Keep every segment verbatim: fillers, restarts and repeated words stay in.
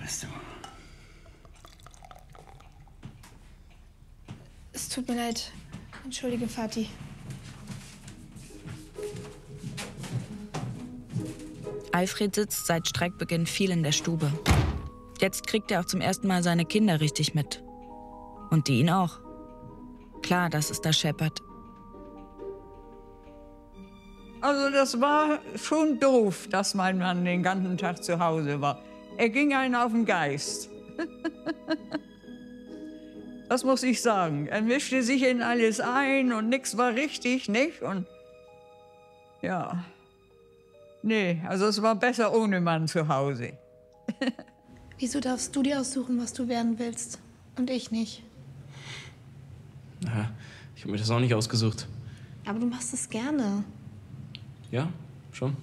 bist du? Es tut mir leid. Entschuldige, Vati. Alfred sitzt seit Streikbeginn viel in der Stube. Jetzt kriegt er auch zum ersten Mal seine Kinder richtig mit. Und die ihn auch. Klar, dass es da scheppert. Also das war schon doof, dass mein Mann den ganzen Tag zu Hause war. Er ging einen auf den Geist. Das muss ich sagen. Er mischte sich in alles ein und nichts war richtig, nicht? Und ja, nee, also es war besser ohne Mann zu Hause. Wieso darfst du dir aussuchen, was du werden willst? Und ich nicht? Na, ich habe mir das auch nicht ausgesucht. Aber du machst es gerne. Ja, schon.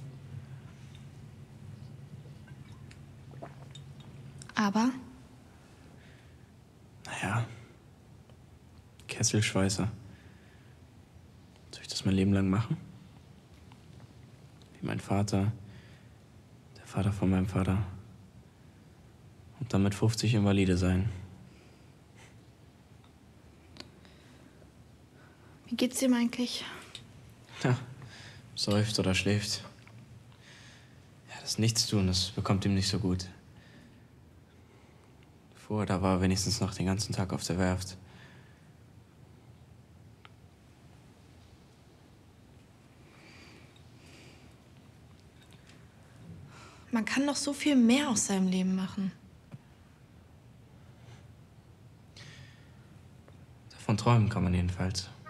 Aber? Naja, Kesselschweißer. Soll ich das mein Leben lang machen? Wie mein Vater, der Vater von meinem Vater. Und dann mit fünfzig Invalide sein. Wie geht's dir eigentlich? Ja, säuft oder schläft. Ja, das Nichtstun, das bekommt ihm nicht so gut. Vorher, da war er wenigstens noch den ganzen Tag auf der Werft. Man kann noch so viel mehr aus seinem Leben machen. Davon träumen kann man jedenfalls.